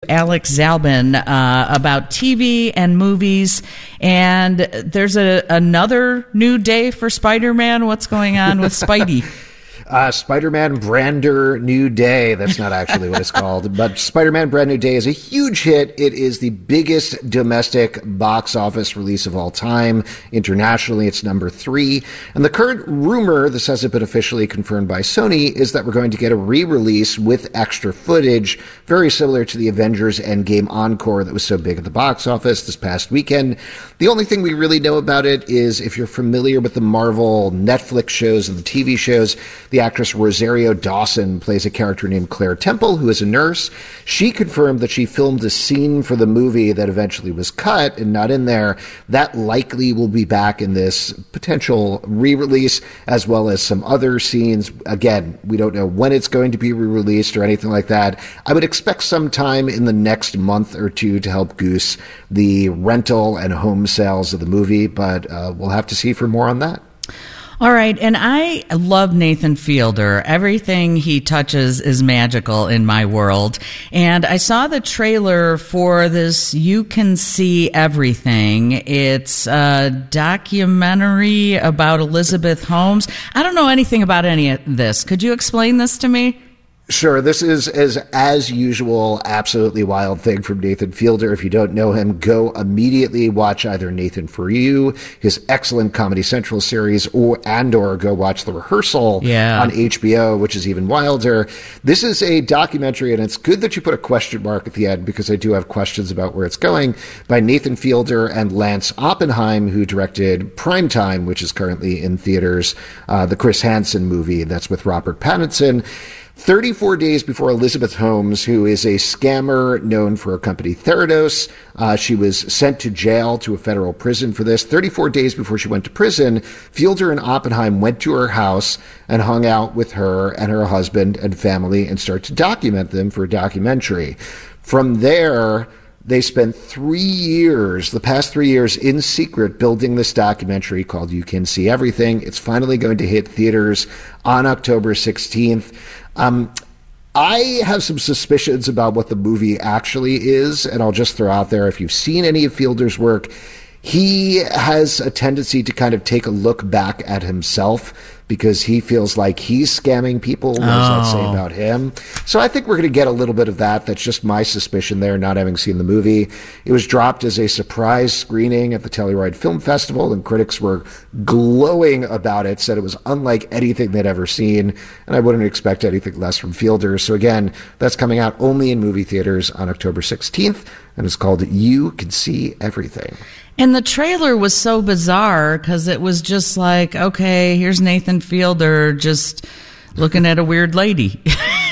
Alex Zalben about TV and movies. And there's another new day for Spider-Man. What's going on with Spidey? Spider-Man Brander New Day. That's not actually what it's called. But Spider-Man Brand New Day is a huge hit. It is the biggest domestic box office release of all time. Internationally, it's number 3. And the current rumor, this hasn't been officially confirmed by Sony, is that we're going to get a re-release with extra footage, very similar to the Avengers Endgame Encore that was so big at the box office this past weekend. The only thing we really know about it is if you're familiar with the Marvel Netflix shows and the TV shows, the actress Rosario Dawson plays a character named Claire Temple, who is a nurse. She confirmed that she filmed a scene for the movie that eventually was cut and not in there. That likely will be back in this potential re-release, as well as some other scenes. Again, we don't know when it's going to be re-released or anything like that. I would expect some time in the next month or two to help goose the rental and home sales of the movie, but we'll have to see for more on that. All right, and I love Nathan Fielder. Everything he touches is magical in my world. And I saw the trailer for this You Can See Everything. It's a documentary about Elizabeth Holmes. I don't know anything about any of this. Could you explain this to me? Sure. This is, as usual, absolutely wild thing from Nathan Fielder. If you don't know him, go immediately watch either Nathan For You, his excellent Comedy Central series, or go watch The Rehearsal on HBO, which is even wilder. This is a documentary, and it's good that you put a question mark at the end because I do have questions about where it's going, by Nathan Fielder and Lance Oppenheim, who directed Primetime, which is currently in theaters, the Chris Hansen movie that's with Robert Pattinson. 34 days before Elizabeth Holmes, who is a scammer known for her company Theranos, she was sent to jail, to a federal prison for this. 34 days before she went to prison, Fielder and Oppenheim went to her house and hung out with her and her husband and family and started to document them for a documentary. From there, they spent 3 years, the past 3 years, in secret building this documentary called You Can See Everything. It's finally going to hit theaters on October 16th. I have some suspicions about what the movie actually is, and I'll just throw out there, if you've seen any of Fielder's work, he has a tendency to kind of take a look back at himself because he feels like he's scamming people. What does that say about him? So I think we're going to get a little bit of that. That's just my suspicion there, not having seen the movie. It was dropped as a surprise screening at the Telluride Film Festival, and critics were glowing about it, said it was unlike anything they'd ever seen, and I wouldn't expect anything less from Fielder. So again, that's coming out only in movie theaters on October 16th, and it's called You Can See Everything. And the trailer was so bizarre because it was just like, okay, here's Nathan Fielder just looking at a weird lady.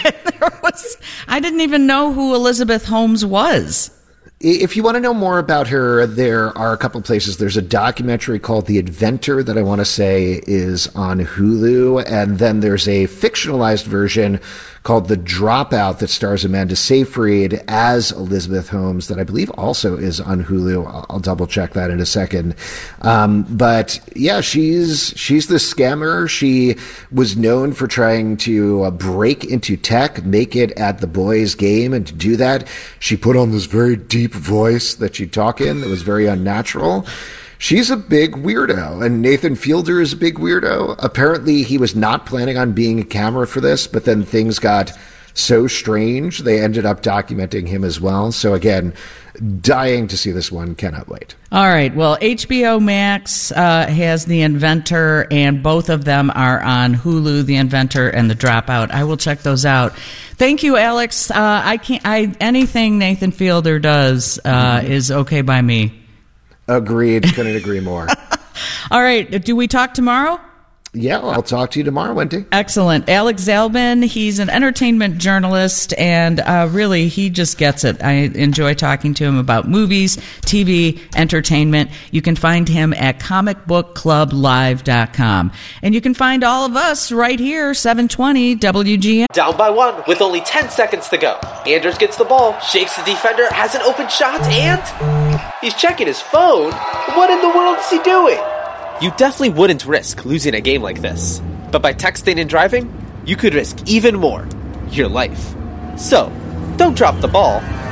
I didn't even know who Elizabeth Holmes was. If you want to know more about her, there are a couple places. There's a documentary called The Inventor that I want to say is on Hulu, and then there's a fictionalized version called The Dropout that stars Amanda Seyfried as Elizabeth Holmes that I believe also is on Hulu. I'll double check that in a second. But yeah, she's the scammer. She was known for trying to break into tech, make it at the boys' game, and to do that, she put on this very deep voice that she'd talk in that was very unnatural. She's a big weirdo, and Nathan Fielder is a big weirdo. Apparently, he was not planning on being a camera for this, but then things got so strange, they ended up documenting him as well. So again, dying to see this one. Cannot wait. All right. Well, HBO Max has The Inventor, and both of them are on Hulu, The Inventor and The Dropout. I will check those out. Thank you, Alex. Anything Nathan Fielder does is okay by me. Agreed. Couldn't agree more. All right. Do we talk tomorrow? Yeah, I'll talk to you tomorrow, Wendy. Excellent. Alex Zalben, he's an entertainment journalist, and really, he just gets it. I enjoy talking to him about movies, TV, entertainment. You can find him at comicbookclublive.com. And you can find all of us right here, 720 WGN. Down by one with only 10 seconds to go. Anders gets the ball, shakes the defender, has an open shot, and he's checking his phone. What in the world is he doing? You definitely wouldn't risk losing a game like this. But by texting and driving, you could risk even more. Your life. So, don't drop the ball.